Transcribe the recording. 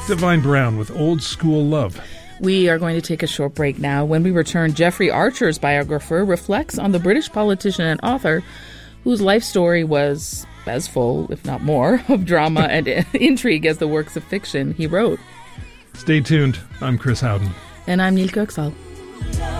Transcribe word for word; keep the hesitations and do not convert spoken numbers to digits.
Divine Brown with Old School Love. We are going to take a short break now. When we return, Jeffrey Archer's biographer reflects on the British politician and author whose life story was as full, if not more, of drama and intrigue as the works of fiction he wrote. Stay tuned. I'm Chris Howden. And I'm Neil Kirksall.